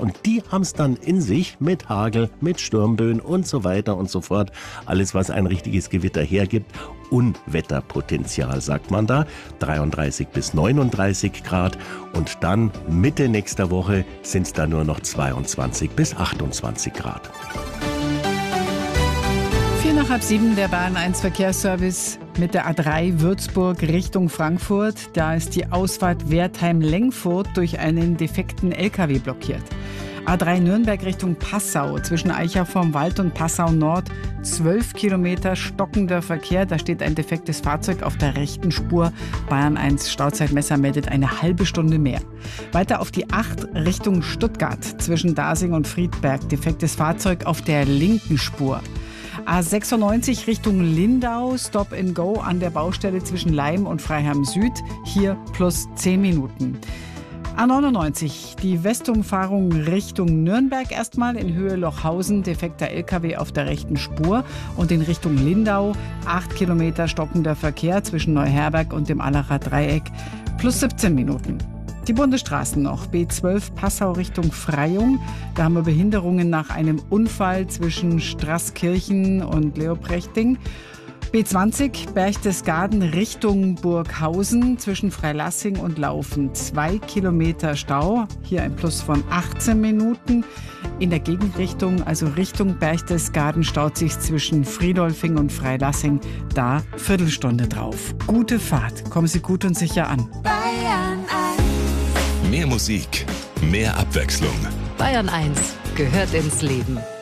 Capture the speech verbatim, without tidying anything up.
Und die haben es dann in sich mit Hagel, mit Sturmböen und so weiter und so fort. Alles, was ein richtiges Gewitter hergibt. Unwetterpotenzial, sagt man da. dreiunddreißig bis neununddreißig Grad. Und dann Mitte nächster Woche sind es dann nur noch zweiundzwanzig bis achtundzwanzig Grad. Vier nach halb sieben, der Bayern eins Verkehrsservice mit der A drei Würzburg Richtung Frankfurt. Da ist die Ausfahrt Wertheim-Lengfurt durch einen defekten L K W blockiert. A drei Nürnberg Richtung Passau, zwischen Eichach vorm Wald und Passau Nord, zwölf Kilometer stockender Verkehr. Da steht ein defektes Fahrzeug auf der rechten Spur. Bayern eins Stauzeitmesser meldet eine halbe Stunde mehr. Weiter auf die acht Richtung Stuttgart, zwischen Dasing und Friedberg, defektes Fahrzeug auf der linken Spur. A sechsundneunzig Richtung Lindau, Stop and Go an der Baustelle zwischen Leim und Freiham Süd, hier plus zehn Minuten. A neunundneunzig, die Westumfahrung Richtung Nürnberg erstmal in Höhe Lochhausen, defekter L K W auf der rechten Spur und in Richtung Lindau, acht Kilometer stockender Verkehr zwischen Neuherberg und dem Allacher Dreieck, plus siebzehn Minuten. Die Bundesstraßen noch, B zwölf Passau Richtung Freyung, da haben wir Behinderungen nach einem Unfall zwischen Straßkirchen und Leoprechting. B zwanzig Berchtesgaden Richtung Burghausen zwischen Freilassing und Laufen. Zwei Kilometer Stau, hier ein Plus von achtzehn Minuten. In der Gegenrichtung, also Richtung Berchtesgaden, staut sich zwischen Friedolfing und Freilassing. Da Viertelstunde drauf. Gute Fahrt, kommen Sie gut und sicher an. Bayern eins. Mehr Musik, mehr Abwechslung. Bayern eins gehört ins Leben.